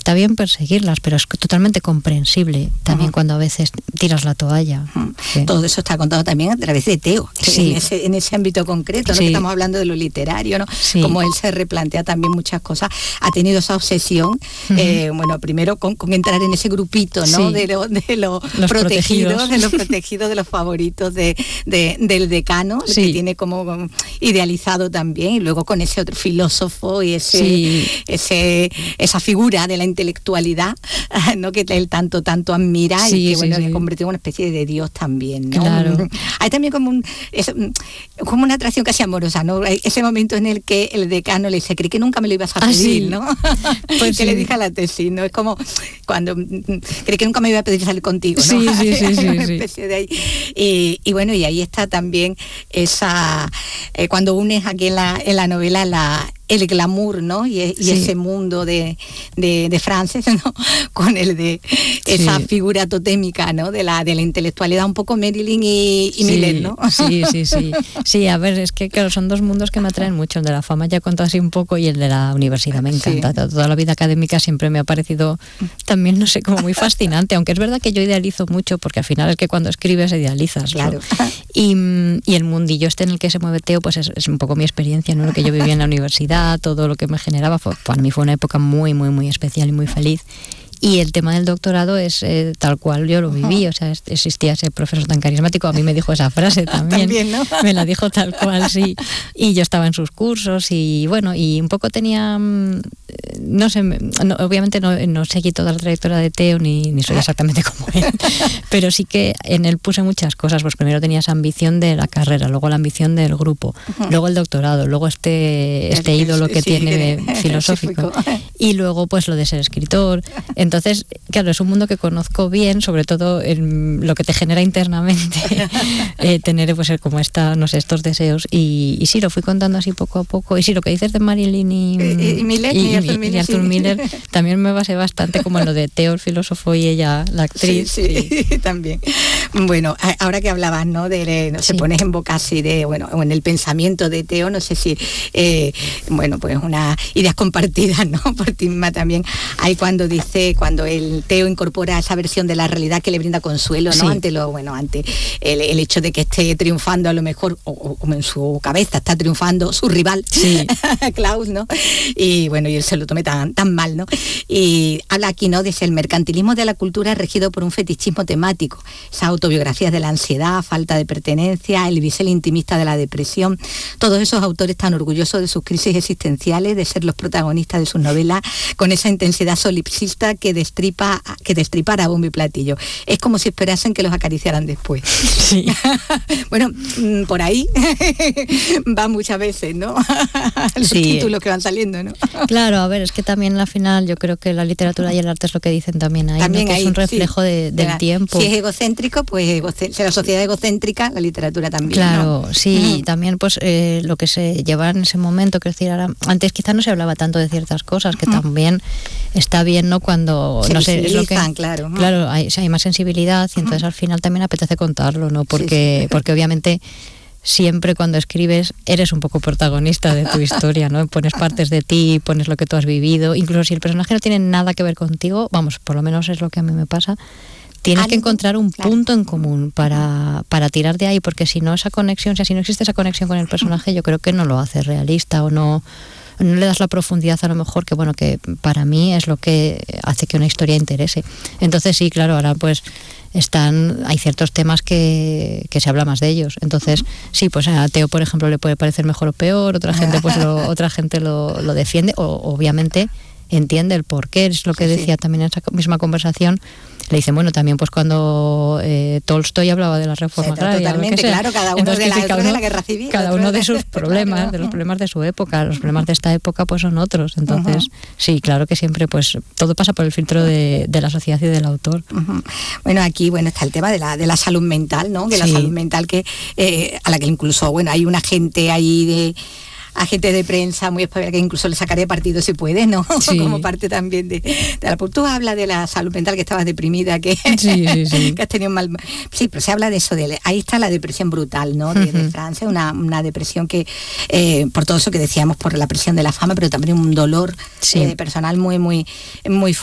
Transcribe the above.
está bien perseguirlas, pero es totalmente comprensible también cuando a veces tiras la toalla. Todo eso está contado también a través de Teo, en ese ámbito concreto, ¿no? Que estamos hablando de lo literario, ¿no? Como él se replantea también muchas cosas, ha tenido esa obsesión, bueno, primero con entrar en ese grupito, ¿no? De los protegidos, de los favoritos del decano, que tiene como idealizado también, y luego con ese otro filósofo y esa figura de la intelectualidad, ¿no? Que él tanto admira y que bueno, que convirtió en una especie de Dios también, ¿no? Claro. Hay también como una atracción casi amorosa, ¿no? Ese momento en el que el decano le dice, creí que nunca me lo ibas a pedir, ¿no? Pues que le dije a la tesis, ¿no? Es como cuando creí que nunca me iba a pedir salir contigo, ¿no? Sí. Una especie de ahí. Y bueno, y ahí está también esa cuando unes aquí en la novela el glamour, ¿no? Y ese mundo de Frances, ¿no? Con el de esa figura totémica, ¿no? De la intelectualidad, un poco Marilyn y Miller, ¿no? Sí, a ver, es que claro, son dos mundos que me atraen mucho, el de la fama ya contado así un poco y el de la universidad me encanta. Toda la vida académica siempre me ha parecido también, no sé, como muy fascinante, aunque es verdad que yo idealizo mucho, porque al final es que cuando escribes idealizas, claro, ¿no? Y el mundillo en el que se mueve Teo, pues es un poco mi experiencia, ¿no? Lo que yo vivía en la universidad, todo lo que me generaba, para mí fue una época muy, muy, muy especial y muy feliz. Y el tema del doctorado es tal cual yo lo viví, o sea, existía ese profesor tan carismático, a mí me dijo esa frase también, ¿no? Me la dijo tal cual, sí, y yo estaba en sus cursos y bueno, y un poco tenía, no sé, obviamente no seguí toda la trayectoria de Teo, ni soy exactamente como él, pero sí que en él puse muchas cosas, pues primero tenía esa ambición de la carrera, luego la ambición del grupo, luego el doctorado, luego este ídolo que tiene filosófico, y luego pues lo de ser escritor. Entonces, claro, es un mundo que conozco bien, sobre todo lo que te genera internamente, tener pues como estos deseos. Y sí, lo fui contando así poco a poco. Y sí, lo que dices de Marilyn y Arthur Miller, también me basé bastante como en lo de Teo, el filósofo, y ella, la actriz. Sí, también. Bueno, ahora que hablabas, ¿no? Se pones en boca así o en el pensamiento de Teo, no sé si, bueno, pues unas ideas compartidas, ¿no? Por ti misma también. Hay cuando el Teo incorpora esa versión de la realidad que le brinda consuelo, ¿no? Ante el hecho de que esté triunfando a lo mejor, o en su cabeza está triunfando su rival, Klaus, ¿no? Y bueno, y él se lo tome tan mal, ¿no? Y habla aquí, ¿no? Dice, el mercantilismo de la cultura es regido por un fetichismo temático, esas autobiografías de la ansiedad, falta de pertenencia, el bisel intimista de la depresión, todos esos autores tan orgullosos de sus crisis existenciales, de ser los protagonistas de sus novelas, con esa intensidad solipsista que destripara a bombo y platillo. Es como si esperasen que los acariciaran después. Sí. Bueno, por ahí va muchas veces, ¿no? Los títulos que van saliendo, ¿no? Claro, a ver, es que también al final yo creo que la literatura y el arte es lo que dicen también ahí, ¿no? Que es un reflejo del tiempo. Si es egocéntrico, pues si la sociedad es egocéntrica, la literatura también. Claro, ¿no? sí, también pues lo que se llevaba en ese momento, que decir, antes quizás no se hablaba tanto de ciertas cosas, que también está bien, ¿no? Cuando se no sé, es lo que claro, hay más sensibilidad y entonces al final también apetece contarlo, ¿no? Porque obviamente siempre cuando escribes eres un poco protagonista de tu historia, ¿no? Pones partes de ti, pones lo que tú has vivido, incluso si el personaje no tiene nada que ver contigo, vamos, por lo menos es lo que a mí me pasa. Tienes que encontrar un punto en común para tirar de ahí, porque si no esa conexión, o sea, si no existe esa conexión con el personaje, yo creo que no lo hace realista o no le das la profundidad a lo mejor que, bueno, que para mí es lo que hace que una historia interese. Entonces sí, claro, ahora pues hay ciertos temas que se habla más de ellos. Entonces sí, pues a Teo, por ejemplo, le puede parecer mejor o peor, otra gente pues lo defiende, o obviamente entiende el porqué, es lo que decía también en esa misma conversación. Le dicen, bueno, también pues cuando Tolstoy hablaba de la reforma agraria, totalmente, claro, cada uno de la guerra civil, cada uno de sus problemas, claro, de los problemas de su época, los problemas de esta época pues son otros. Entonces, sí, claro que siempre pues todo pasa por el filtro de la sociedad y del autor. Bueno, aquí está el tema de la salud mental, ¿no? Que la salud mental que a la que incluso, bueno, hay un agente ahí agente de prensa muy espabilado que incluso le sacaré partido si puede, ¿no? Sí. Como parte también de la... Tú hablas de la salud mental, que estabas deprimida, que has tenido mal... Sí, pero se habla de eso, ahí está la depresión brutal, ¿no? De Francia, una depresión que, por todo eso que decíamos, por la presión de la fama, pero también un dolor personal muy, muy, muy fuerte.